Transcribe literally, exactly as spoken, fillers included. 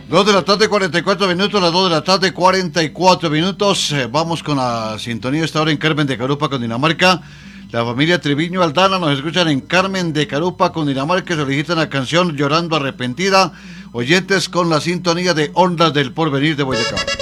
dos de la tarde, cuarenta y cuatro minutos, las dos de la tarde, cuarenta y cuatro minutos. Eh, vamos con la sintonía esta hora en Carmen de Carupa, Cundinamarca. La familia Triviño Aldana nos escuchan en Carmen de Carupa, Cundinamarca. Solicitan la canción Llorando Arrepentida. Oyentes con la sintonía de Ondas del Porvenir de Boyacá.